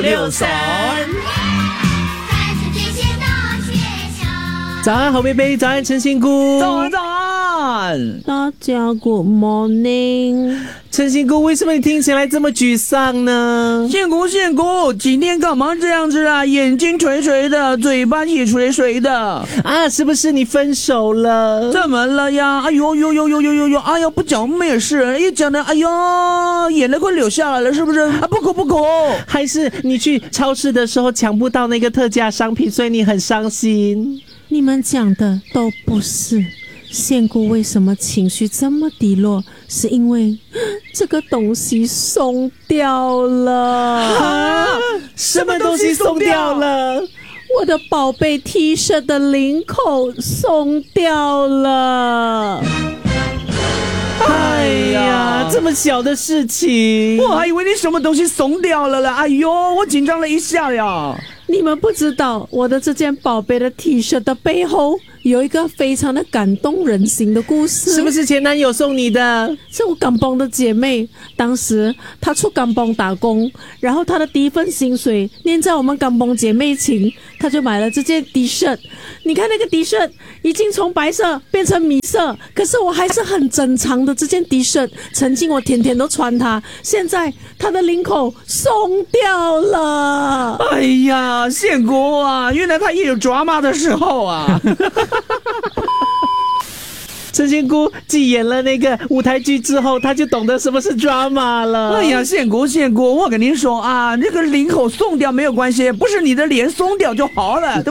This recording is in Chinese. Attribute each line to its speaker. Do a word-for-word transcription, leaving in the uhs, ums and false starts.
Speaker 1: 六三。早安，好贝贝，早安，陈新姑，
Speaker 2: 早安，早安，
Speaker 3: 大家 Good morning。
Speaker 1: 陈新姑，为什么你听起来这么沮丧呢？
Speaker 2: 宪姑，宪姑，今天干嘛这样子啊？眼睛垂垂的，嘴巴也垂垂的
Speaker 1: 啊！是不是你分手了？
Speaker 2: 怎么了呀？哎呦呦呦呦呦呦呦！哎呦，不讲没事，一讲呢，哎呦，眼泪快流下来了，是不是？啊，不哭不哭。
Speaker 1: 还是你去超市的时候抢不到那个特价商品，所以你很伤心？
Speaker 3: 你们讲的都不是。宪姑为什么情绪这么低落？是因为这个东西松掉了。
Speaker 1: 啊？什么东西松掉了？
Speaker 3: 我的宝贝 T 恤的领口松掉了。
Speaker 1: 哎呀，这么小的事情，
Speaker 2: 我还以为你什么东西松掉了了。哎呦，我紧张了一下呀。
Speaker 3: 你们不知道，我的这件宝贝的 T 恤的背后有一个非常的感动人心的故事。
Speaker 1: 是不是前男友送你的？
Speaker 3: 是我甘榜的姐妹，当时她出甘榜打工，然后她的第一份薪水念在我们甘榜姐妹情，她就买了这件 T 恤。你看那个 T 恤已经从白色变成米色，可是我还是很珍藏的这件 T 恤，曾经我天天都穿它，现在它的领口松掉了。
Speaker 2: 哎呀，宪姑啊，原来他也有抓马的时候啊。
Speaker 1: 陈新姑继演了那个舞台剧之后，他就懂得什么是 drama 了。
Speaker 2: 哎呀，宪姑宪姑，我跟你说啊，那个领口松掉没有关系，不是你的脸松掉就好了。